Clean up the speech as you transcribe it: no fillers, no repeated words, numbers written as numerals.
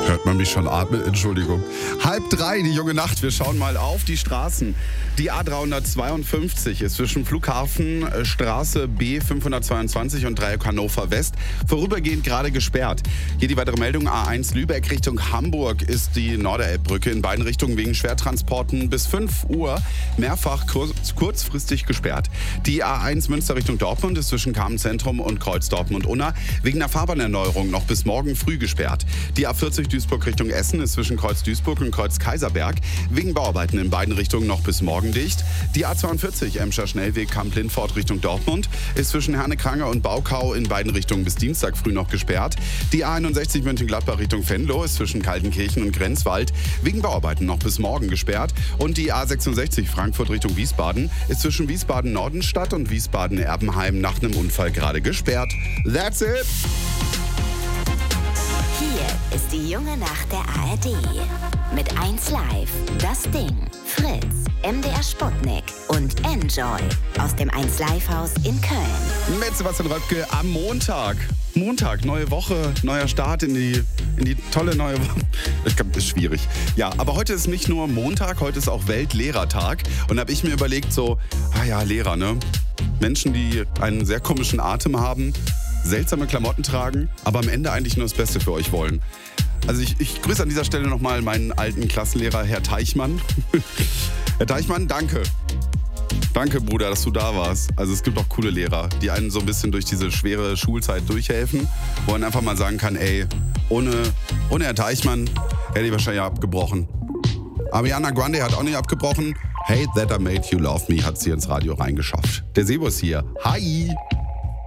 Hört man mich schon atmen? Entschuldigung. 2:30, die junge Nacht. Wir schauen mal auf die Straßen. Die A352 ist zwischen Flughafen, Straße B 522 und Dreieck Hannover West vorübergehend gerade gesperrt. Hier die weitere Meldung. A1 Lübeck Richtung Hamburg ist die Norderelbbrücke in beiden Richtungen wegen Schwertransporten bis 5 Uhr mehrfach kurzfristig gesperrt. Die A1 Münster Richtung Dortmund ist zwischen Kamenz-Zentrum und Kreuz Dortmund-Unna wegen der Fahrbahnerneuerung noch bis morgen früh gesperrt. Die A40 Duisburg Richtung Essen ist zwischen Kreuz Duisburg und Kreuz Kaiserberg wegen Bauarbeiten in beiden Richtungen noch bis morgen dicht. Die A42 Emscher Schnellweg Kamp-Lindfort Richtung Dortmund ist zwischen Herne-Krange und Baukau in beiden Richtungen bis Dienstag früh noch gesperrt. Die A61 Mönchengladbach Richtung Venlo ist zwischen Kaltenkirchen und Grenzwald wegen Bauarbeiten noch bis morgen gesperrt. Und die A66 Frankfurt Richtung Wiesbaden ist zwischen Wiesbaden-Nordenstadt und Wiesbaden-Erbenheim nach einem Unfall gerade gesperrt. That's it! Hier ist die junge Nacht der ARD. Mit 1 Live, Das Ding, Fritz, MDR Sputnik und Enjoy aus dem 1 Live Haus in Köln. Mit Sebastian Röpke am Montag. Montag, neue Woche, neuer Start in die tolle neue Woche. Ich glaube, das ist schwierig. Ja, aber heute ist nicht nur Montag, heute ist auch Weltlehrertag. Und da habe ich mir überlegt so, Lehrer, ne? Menschen, die einen sehr komischen Atem haben, seltsame Klamotten tragen, aber am Ende eigentlich nur das Beste für euch wollen. Also ich grüße an dieser Stelle nochmal meinen alten Klassenlehrer, Herr Teichmann. Herr Teichmann, danke. Danke, Bruder, dass du da warst. Also es gibt auch coole Lehrer, die einen so ein bisschen durch diese schwere Schulzeit durchhelfen, wo man einfach mal sagen kann, ey, ohne Herr Teichmann hätte ich wahrscheinlich abgebrochen. Ariana Grande hat auch nicht abgebrochen. Hate That I Made You Love Me hat sie ins Radio reingeschafft. Der Sebo ist hier. Hi!